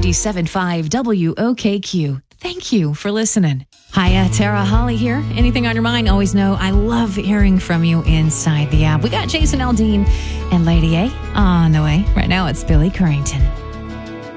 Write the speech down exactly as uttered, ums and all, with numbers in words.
ninety-seven point five W O K Q. Thank you for listening. Hiya, Tara Holly here. Anything on your mind, always know I love hearing from you inside the app. We got Jason Aldean and Lady A on the way. Right now, it's Billy Currington.